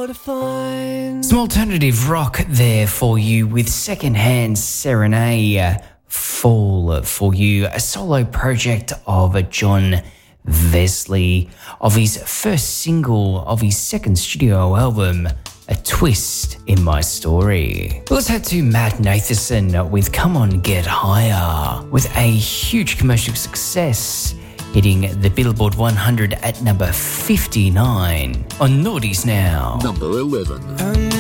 Some alternative rock there for you with Secondhand Serenade, Fall for you, a solo project of John Vesley, of his first single of his second studio album, A Twist in My Story. Let's head to Matt Nathanson with Come On Get Higher, with a huge commercial success, hitting the Billboard 100 at number 59 on Naughties Now. Number 11.